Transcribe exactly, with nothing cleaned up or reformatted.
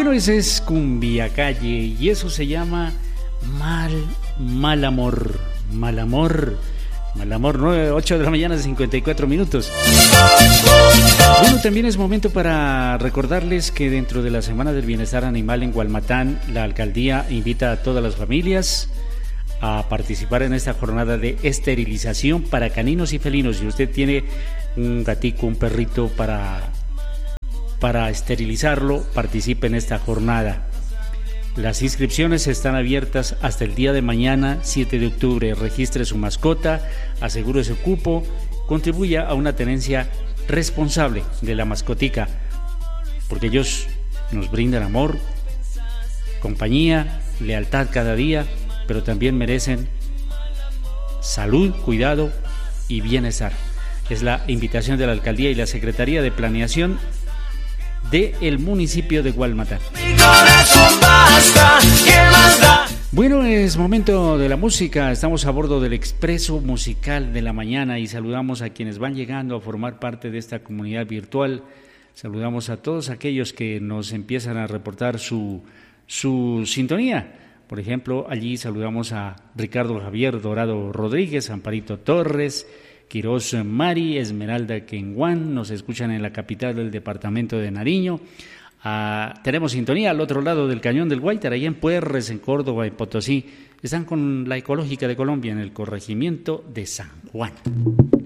Bueno, ese es Cumbia Calle y eso se llama Mal, Mal Amor, Mal Amor, Mal Amor, nueve, ocho de la mañana, cincuenta y cuatro minutos. Bueno, también es momento para recordarles que dentro de la Semana del Bienestar Animal en Gualmatán, la alcaldía invita a todas las familias a participar en esta jornada de esterilización para caninos y felinos. Si usted tiene un gatico, un perrito para, para esterilizarlo, participe en esta jornada. Las inscripciones están abiertas hasta el día de mañana, siete de octubre. Registre su mascota, asegure su cupo, contribuya a una tenencia responsable de la mascotica, porque ellos nos brindan amor, compañía, lealtad cada día, pero también merecen salud, cuidado y bienestar. Es la invitación de la Alcaldía y la Secretaría de Planeación del municipio de Gualmatán. Bueno, es momento de la música. Estamos a bordo del Expreso Musical de la Mañana y saludamos a quienes van llegando a formar parte de esta comunidad virtual. Saludamos a todos aquellos que nos empiezan a reportar su, su sintonía. Por ejemplo, allí saludamos a Ricardo Javier Dorado Rodríguez, Amparito Torres, Quirós Mari, Esmeralda Kenguán, nos escuchan en la capital del departamento de Nariño. Ah, tenemos sintonía al otro lado del Cañón del Guaytar, allá en Puerres, en Córdoba, en Potosí. Están con la Ecológica de Colombia en el corregimiento de San Juan.